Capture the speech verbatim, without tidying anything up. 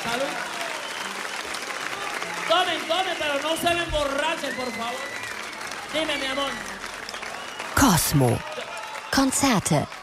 Salud. Tomen, tomen, pero no se me emborrachen, por favor. Dime, mi amor. Cosmo. Konzerte